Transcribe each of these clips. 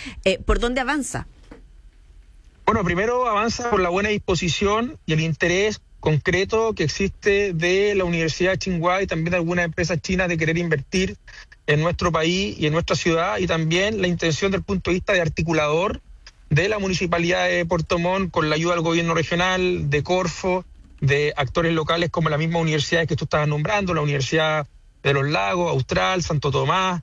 ¿Por dónde avanza? Bueno, primero avanza por la buena disposición y el interés concreto que existe de la Universidad de Tsinghua y también de algunas empresas chinas de querer invertir en nuestro país y en nuestra ciudad, y también la intención del punto de vista de articulador de la Municipalidad de Puerto Montt con la ayuda del gobierno regional, de Corfo, de actores locales como las mismas universidades que tú estabas nombrando, la Universidad de los Lagos, Austral, Santo Tomás,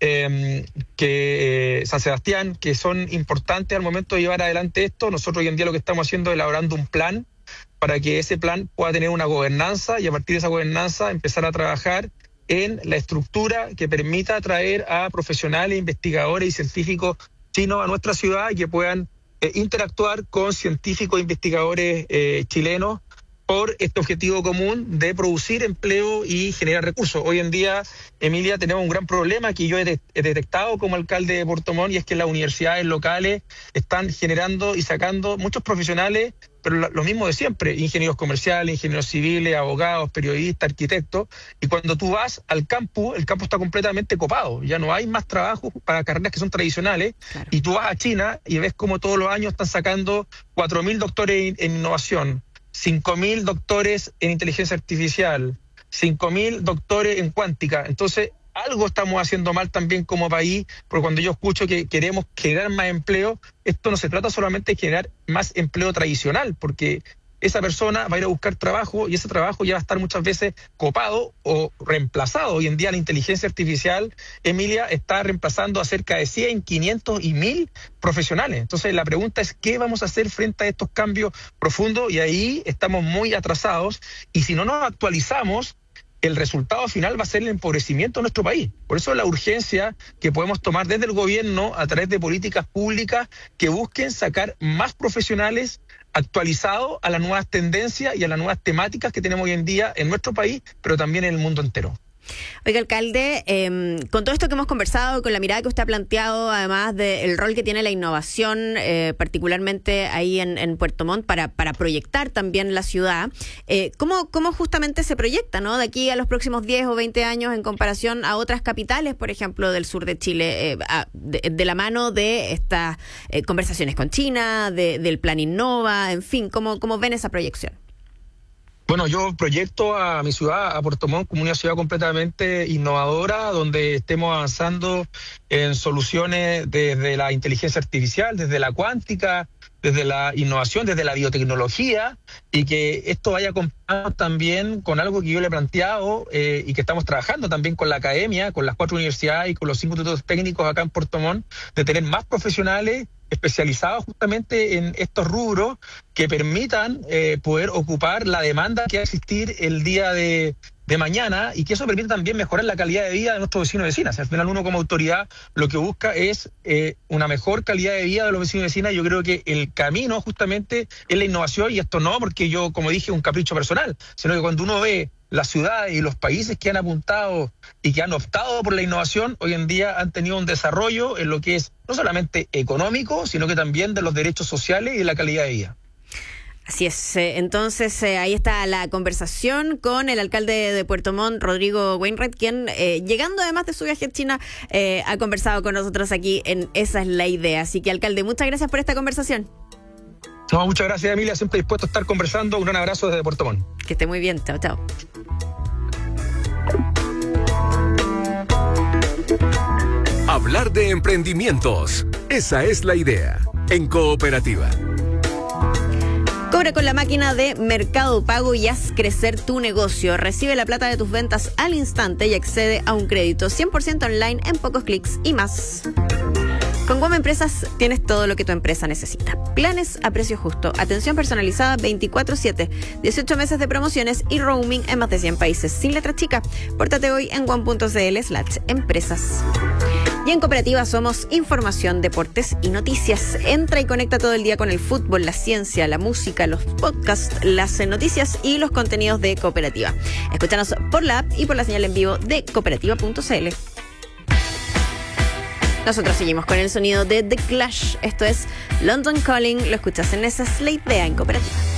San Sebastián, que son importantes al momento de llevar adelante esto. Nosotros hoy en día lo que estamos haciendo es elaborando un plan para que ese plan pueda tener una gobernanza y a partir de esa gobernanza empezar a trabajar en la estructura que permita atraer a profesionales, investigadores y científicos chinos a nuestra ciudad y que puedan interactuar con científicos e investigadores chilenos por este objetivo común de producir empleo y generar recursos. Hoy en día, Emilia, tenemos un gran problema que yo he detectado como alcalde de Puerto Montt, y es que las universidades locales están generando y sacando muchos profesionales, pero lo mismo de siempre: ingenieros comerciales, ingenieros civiles, abogados, periodistas, arquitectos. Y cuando tú vas al campus, el campus está completamente copado. Ya no hay más trabajo para carreras que son tradicionales. Claro. Y tú vas a China y ves como todos los años están sacando 4.000 doctores en innovación, 5.000 doctores en inteligencia artificial, 5.000 doctores en cuántica. Entonces, algo estamos haciendo mal también como país, porque cuando yo escucho que queremos generar más empleo, esto no se trata solamente de generar más empleo tradicional, porque esa persona va a ir a buscar trabajo y ese trabajo ya va a estar muchas veces copado o reemplazado. Hoy en día la inteligencia artificial, Emilia, está reemplazando a cerca de 100, 500 y 1.000 profesionales. Entonces la pregunta es ¿qué vamos a hacer frente a estos cambios profundos? Y ahí estamos muy atrasados, y si no nos actualizamos, el resultado final va a ser el empobrecimiento de nuestro país. Por eso la urgencia que podemos tomar desde el gobierno a través de políticas públicas que busquen sacar más profesionales actualizados a las nuevas tendencias y a las nuevas temáticas que tenemos hoy en día en nuestro país, pero también en el mundo entero. Oiga, alcalde, con todo esto que hemos conversado, con la mirada que usted ha planteado, además del rol que tiene la innovación, particularmente ahí en Puerto Montt, para proyectar también la ciudad, ¿cómo justamente se proyecta, ¿no?, de aquí a los próximos 10 o 20 años en comparación a otras capitales, por ejemplo, del sur de Chile, de la mano de estas conversaciones con China, del Plan Innova, en fin, ¿cómo ven esa proyección? Bueno, yo proyecto a mi ciudad, a Puerto Montt, como una ciudad completamente innovadora, donde estemos avanzando en soluciones desde la inteligencia artificial, desde la cuántica, desde la innovación, desde la biotecnología, y que esto vaya acompañado también con algo que yo le he planteado y que estamos trabajando también con la academia, con las 4 universidades y con los 5 institutos técnicos acá en Puerto Montt, de tener más profesionales especializados justamente en estos rubros que permitan poder ocupar la demanda que va a existir el día de mañana, y que eso permite también mejorar la calidad de vida de nuestros vecinos y vecinas. Al final uno como autoridad lo que busca es una mejor calidad de vida de los vecinos y vecinas. Yo creo que el camino justamente es la innovación, y esto no porque yo, como dije, un capricho personal, sino que cuando uno ve las ciudades y los países que han apuntado y que han optado por la innovación, hoy en día han tenido un desarrollo en lo que es no solamente económico, sino que también de los derechos sociales y de la calidad de vida. Así es. Entonces, ahí está la conversación con el alcalde de Puerto Montt, Rodrigo Wainwright, quien, llegando además de su viaje a China, ha conversado con nosotros aquí en Esa es la Idea. Así que, alcalde, muchas gracias por esta conversación. No, muchas gracias, Emilia. Siempre dispuesto a estar conversando. Un gran abrazo desde Puerto Montt. Que esté muy bien. Chao, chao. Hablar de emprendimientos. Esa es la idea. En Cooperativa. Cobra con la máquina de Mercado Pago y haz crecer tu negocio. Recibe la plata de tus ventas al instante y accede a un crédito 100% online en pocos clics y más. Con Guam Empresas tienes todo lo que tu empresa necesita. Planes a precio justo, atención personalizada 24/7, 18 meses de promociones y roaming en más de 100 países. Sin letra chica, pórtate hoy en guam.cl/empresas. Y en Cooperativa somos información, deportes y noticias. Entra y conecta todo el día con el fútbol, la ciencia, la música, los podcasts, las noticias y los contenidos de Cooperativa. Escúchanos por la app y por la señal en vivo de cooperativa.cl. Nosotros seguimos con el sonido de The Clash. Esto es London Calling. Lo escuchas en Esa es la Idea en Cooperativa.